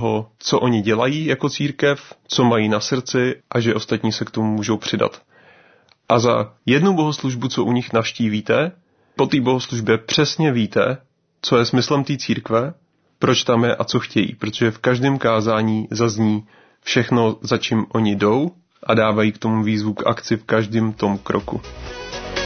toho, co oni dělají jako církev, co mají na srdci a že ostatní se k tomu můžou přidat. A za jednu bohoslužbu, co u nich navštívíte, po té bohoslužbě přesně víte, co je smyslem té církve, proč tam je a co chtějí, protože v každém kázání zazní všechno, za čím oni jdou a dávají k tomu výzvu k akci v každém tom kroku.